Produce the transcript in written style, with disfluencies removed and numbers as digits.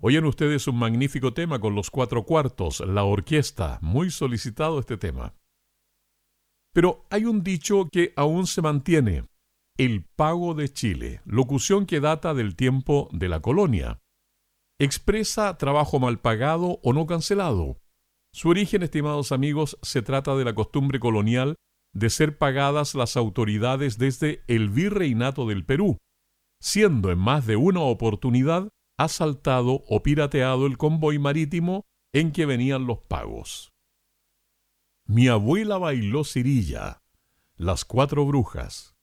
Oyen ustedes un magnífico tema con los cuatro cuartos, la orquesta, muy solicitado este tema. Pero hay un dicho que aún se mantiene: el pago de Chile, locución que data del tiempo de la colonia. Expresa trabajo mal pagado o no cancelado. Su origen, estimados amigos, se trata de la costumbre colonial de ser pagadas las autoridades desde el virreinato del Perú, siendo en más de una oportunidad asaltado o pirateado el convoy marítimo en que venían los pagos. Mi abuela bailó cirilla, las cuatro brujas.